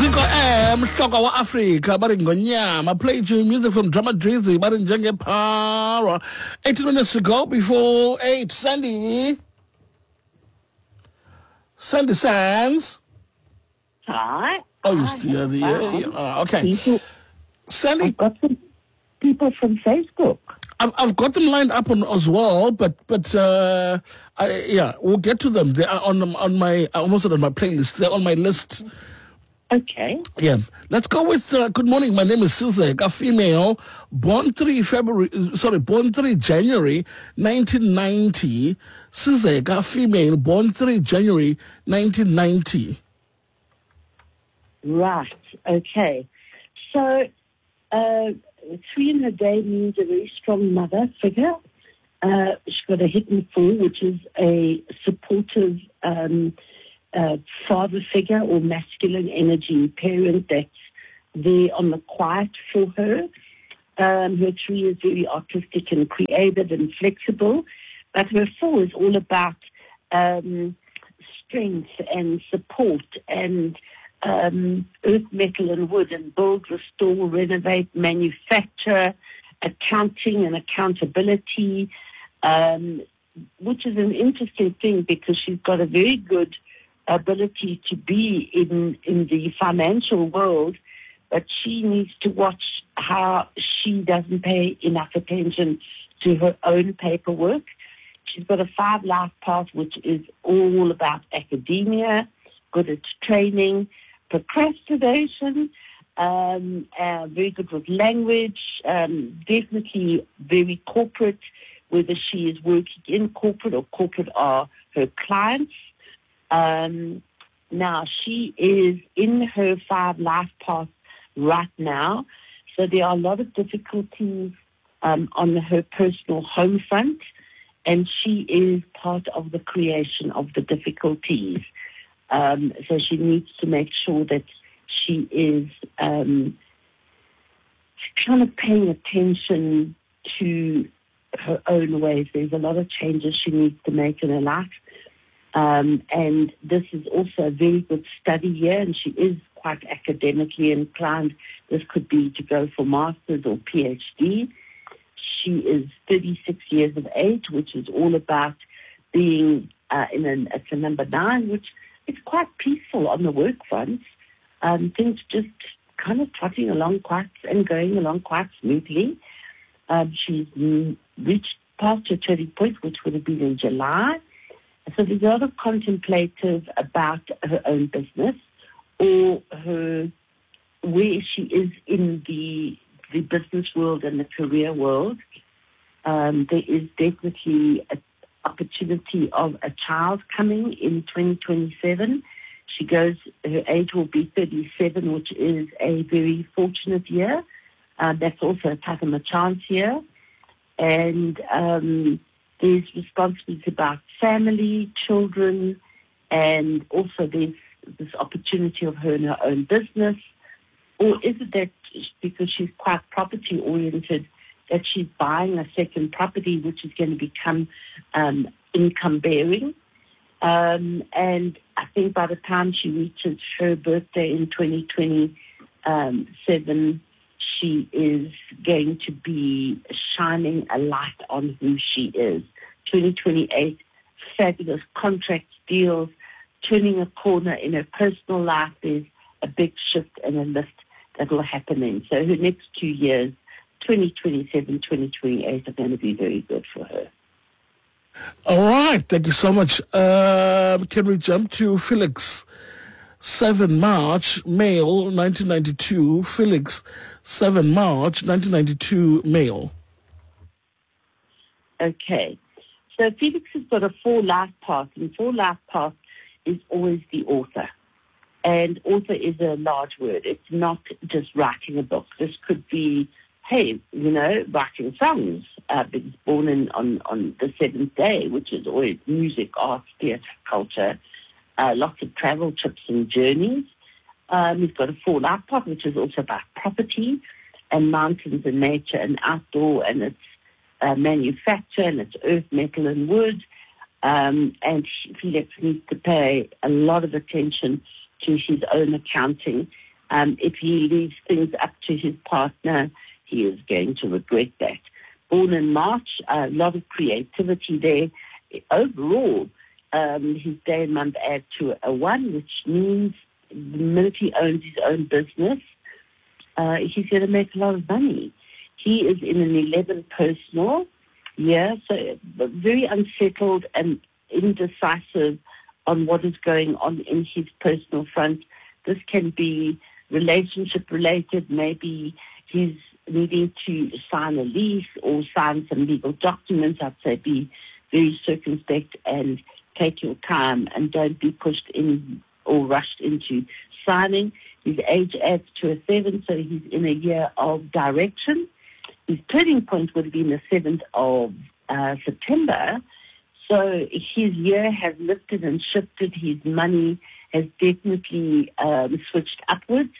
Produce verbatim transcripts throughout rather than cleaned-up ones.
Ziko M, Shoka wa Africa, bari ngonyama, played you music from Drama Drizzy, bari njenge power. eighteen minutes to go before eight. Sandy. Sandy Sands. Hi. Oh, you still the yeah, uh, okay. People, Sandy. I've got some people from Facebook. I've, I've got them lined up on as well, but but uh, I, yeah, we'll get to them. They are on on my almost on my playlist. They're on my list. Okay. Yeah, let's go with uh, good morning. My name is Sizek, a female, born three February. Sorry, born three January nineteen ninety. Sizek, a female, born three January nineteen ninety. Right. Okay. So, uh, three in a day means a very strong mother figure. Uh, she's got a hidden four, which is a supportive um, uh, father figure or masculine energy parent that's there on the quiet for her. Um, her three is very artistic and creative and flexible, but her four is all about um, strength and support and Um, earth, metal, and wood, and build, restore, renovate, manufacture, accounting and accountability, um, which is an interesting thing because she's got a very good ability to be in, in the financial world, but she needs to watch how she doesn't pay enough attention to her own paperwork. She's got a five life path, which is all about academia, good at training, procrastination, um, uh, very good with language, um, definitely very corporate, whether she is working in corporate or corporate are her clients. Um, now, she is in her five life path right now, so there are a lot of difficulties um, on her personal home front, and she is part of the creation of the difficulties. Um, so she needs to make sure that she is um, kind of paying attention to her own ways. There's a lot of changes she needs to make in her life. Um, and this is also a very good study year, and she is quite academically inclined. This could be to go for master's or PhD. She is thirty-six years of age, which is all about being uh, in an, it's a number nine, which it's quite peaceful on the work front. Um, things just kind of trotting along quite and going along quite smoothly. Um, she's mm, reached past her turning point, which would have been in July. So there's a lot of contemplative about her own business or her where she is in the the business world and the career world. Um, there is definitely a opportunity of a child coming in twenty twenty-seven. She goes, her age will be thirty-seven, which is a very fortunate year. Uh, that's also a type of a chance year. And um, there's responsibilities about family, children, and also there's this opportunity of her in her own business. Or is it that because she's quite property-oriented, that she's buying a second property which is going to become um, income-bearing. Um, and I think by the time she reaches her birthday in twenty twenty-seven, she is going to be shining a light on who she is. twenty twenty-eight, fabulous contract deals, turning a corner in her personal life. There's a big shift and a lift that will happen in. So her next two years, twenty twenty-seven, twenty twenty-eight, are going to be very good for her. All right, thank you so much. Um, can we jump to Felix? seven March, male, nineteen ninety-two. Felix, seven March, nineteen ninety-two, male. Okay. So Felix has got a four life path, and four life path is always the author. And author is a large word. It's not just writing a book. This could be, hey, you know, writing songs. Uh, he's born in, on, on the seventh day, which is always music, arts, theatre, culture, uh, lots of travel, trips and journeys. Um, he's got a four life path, which is also about property and mountains and nature and outdoor, and it's uh, manufacture, and it's earth, metal and wood. Um, and Felix needs to pay a lot of attention to his own accounting Um, if he leaves things up to his partner, he is going to regret that. Born in March, a lot of creativity there. Overall, um, his day and month add to a one, which means the minute he owns his own business, uh, he's going to make a lot of money. He is in an eleven personal year, so very unsettled and indecisive on what is going on in his personal front. This can be relationship related. Maybe he's needing to sign a lease or sign some legal documents. I'd say be very circumspect and take your time and don't be pushed in or rushed into signing. His age adds to a seven, so he's in a year of direction. His turning point would have been the seventh of uh, September. So his year has lifted and shifted. His money has definitely um, switched upwards.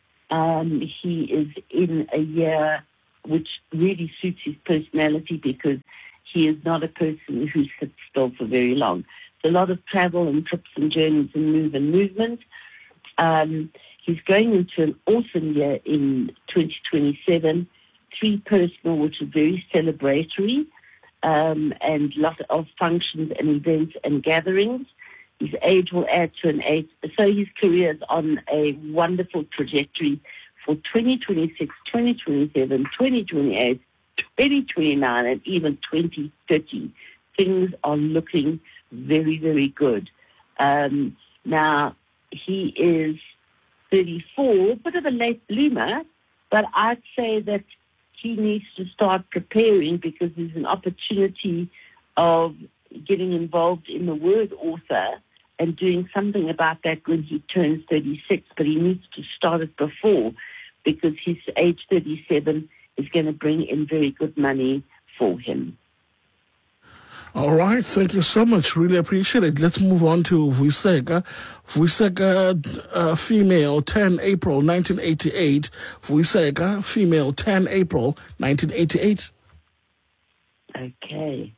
Um, he is in a year which really suits his personality because he is not a person who sits still for very long. It's a lot of travel and trips and journeys and move and movement. Um, he's going into an awesome year in twenty twenty-seven, three personal, which is very celebratory, um, and lot of functions and events and gatherings. His age will add to an eight. So his career is on a wonderful trajectory for twenty twenty-six, twenty twenty-seven, twenty twenty-eight, twenty twenty-nine, and even twenty thirty. Things are looking very, very good. Um, now, he is thirty-four, a bit of a late bloomer, but I'd say that he needs to start preparing because there's an opportunity of getting involved in the word author and doing something about that when he turns thirty-six, but he needs to start it before because his age thirty-seven is going to bring in very good money for him. All right, thank you so much. Really appreciate it. Let's move on to Vuiseka. Vuiseka, uh, female, ten April nineteen eighty-eight. Vuiseka, female, ten April nineteen eighty-eight. Okay.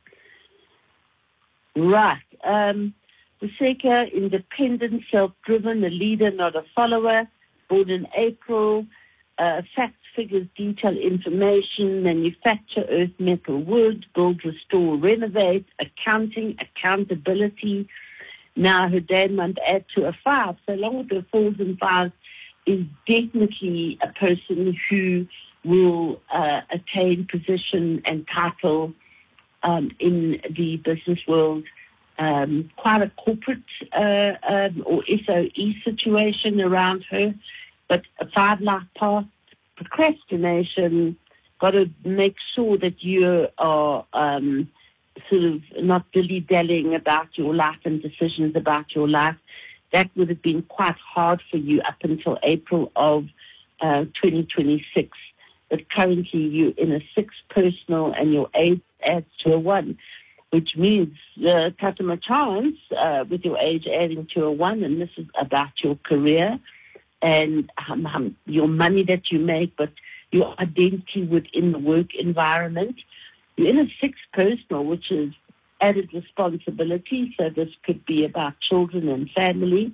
Right. Um, Vuiseka, independent, self-driven, a leader, not a follower. Born in April. Uh, facts, figures, detail, information, manufacture, earth, metal, wood, build, restore, renovate, accounting, accountability. Now her day and month add to a five. So along with the fours and fives is definitely a person who will uh, attain position and title um, in the business world. Um, quite a corporate uh, um, or S O E situation around her. But a five-life path, procrastination, got to make sure that you are um, sort of not dilly-dallying about your life and decisions about your life. That would have been quite hard for you up until April of uh, twenty twenty-six. But currently you're in a six personal and your age adds to a one, which means uh, cut him a chance uh, with your age adding to a one, and this is about your career and um, um, your money that you make, but your identity within the work environment. You're in a sixth personal, which is added responsibility. So this could be about children and family.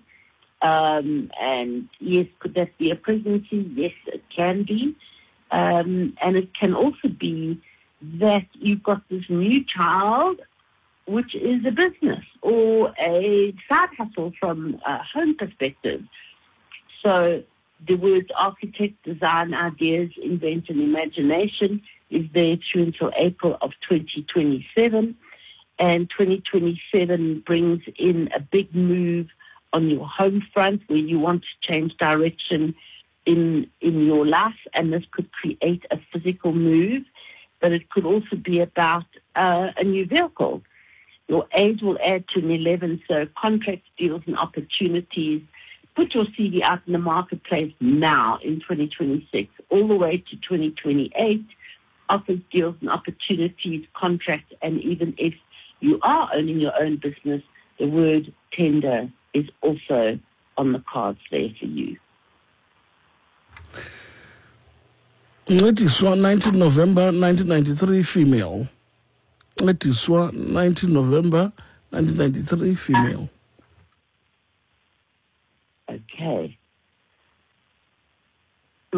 Um, and yes, could that be a pregnancy? Yes, it can be. Um, and it can also be that you've got this new child, which is a business or a side hustle from a home perspective. So the words architect, design, ideas, invent, and imagination is there through until April of twenty twenty-seven. And twenty twenty-seven brings in a big move on your home front where you want to change direction in in your life. And this could create a physical move, but it could also be about uh, a new vehicle. Your age will add to an eleven, so contracts, deals, and opportunities. Put your C V out in the marketplace now in twenty twenty-six, all the way to twenty twenty-eight. Offers, deals, and opportunities, contracts, and even if you are owning your own business, the word tender is also on the cards there for you. Letiswa, nineteenth November nineteen ninety-three, female. Letiswa, nineteenth November nineteen ninety-three, female. Okay.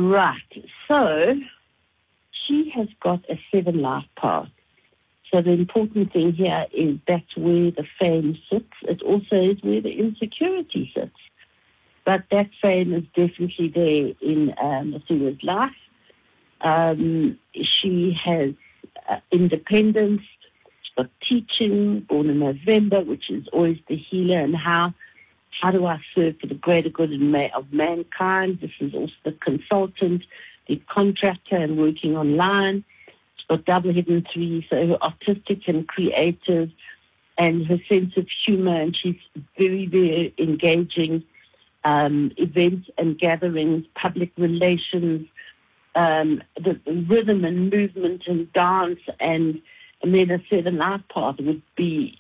Right. So she has got a seven life path. So the important thing here is that's where the fame sits. It also is where the insecurity sits. But that fame is definitely there in um, Masua's life. Um, she has uh, independence. She's got teaching, born in November, which is always the healer, and how how do I serve for the greater good of, ma- of mankind. This is also the consultant, the contractor, and working online. She's got double hidden three, so her artistic and creative, and her sense of humor, and she's very, very engaging. Um, events and gatherings, public relations, um, the, the rhythm and movement and dance, and, and then a seven life path would be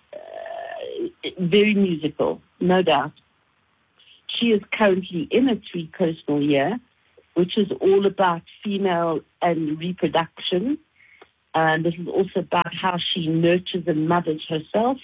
uh, very musical, no doubt. She is currently in a three coastal year, which is all about female and reproduction. And this is also about how she nurtures and mothers herself.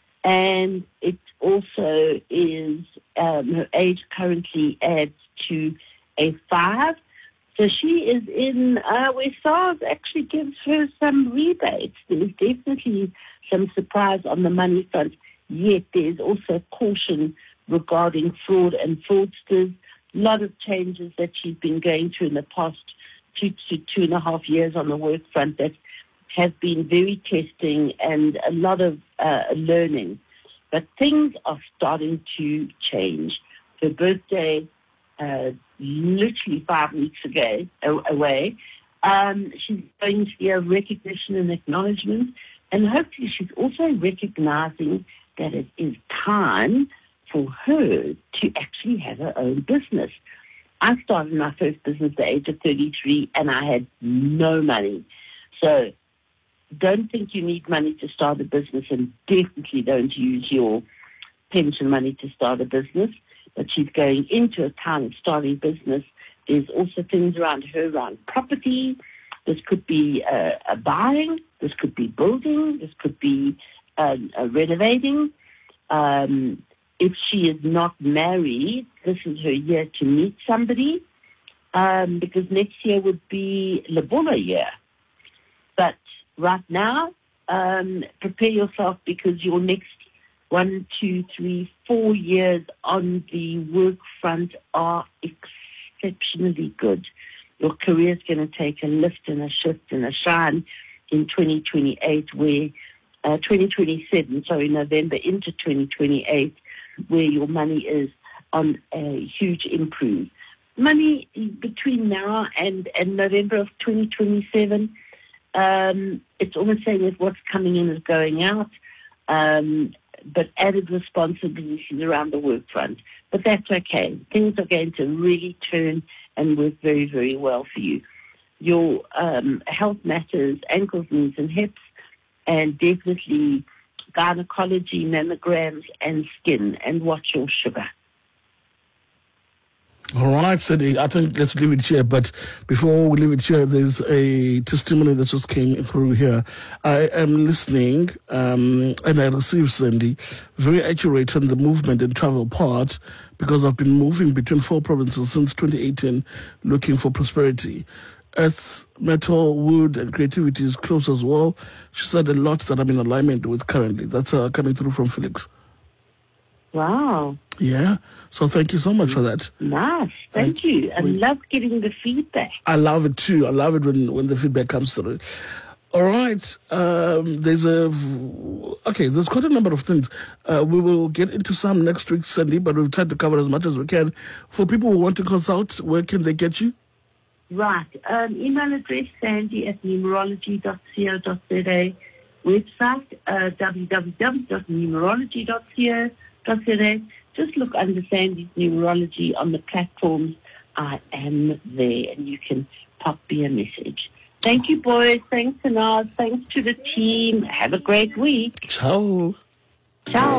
And it also is, um, her age currently adds to a five. So she is in uh, where SARS actually gives her some rebates. There's definitely some surprise on the money front, yet there's also caution regarding fraud and fraudsters. A lot of changes that she's been going through in the past two to two and a half years on the work front that have been very testing and a lot of uh, learning. But things are starting to change. Her birthday, uh, literally five weeks ago, away, um, she's going to get recognition and acknowledgement, and hopefully she's also recognizing that it is time for her to actually have her own business. I started my first business at the age of thirty-three, and I had no money. So don't think you need money to start a business, and definitely don't use your pension money to start a business. But she's going into a time of starting business. There's also things around her, around property. This could be uh, a buying. This could be building. This could be um, a renovating. Um, if she is not married, this is her year to meet somebody, um, because next year would be Lobola year. But right now, um, prepare yourself, because your next one, two, three, four years on the work front are exceptionally good. Your career is going to take a lift and a shift and a shine in twenty twenty-eight, where uh, twenty twenty-seven, sorry, November into twenty twenty-eight, where your money is on a huge improve. Money between now and, and November of twenty twenty-seven, Um, it's almost saying that what's coming in is going out, um, but added responsibilities around the work front. But that's okay. Things are going to really turn and work very, very well for you. Your um, health matters, ankles, knees, and hips, and definitely gynecology, mammograms, and skin, and watch your sugar. All right, Cindy, I think let's leave it here. But before we leave it here, there's a testimony that just came through here. I am listening, um, and I received, Cindy, very accurate on the movement and travel part, because I've been moving between four provinces since twenty eighteen, looking for prosperity. Earth, metal, wood, and creativity is close as well. She said a lot that I'm in alignment with currently. That's uh, coming through from Felix. Wow. Yeah. So thank you so much for that. Nice. Thank, thank you. I we, love getting the feedback. I love it too. I love it when, when the feedback comes through. All right. Um, there's a, okay, there's quite a number of things. Uh, we will get into some next week, Sandy, but we've tried to cover as much as we can. For people who want to consult, where can they get you? Right. Um, email address, sandy at numerology dot co dot za. Website, uh, w w w dot numerology dot co dot za. Just look under Sandy's Numerology on the platforms. I am there, and you can pop me a message. Thank you, boys. Thanks, Anaz. Thanks to the team. Have a great week. Ciao. Ciao.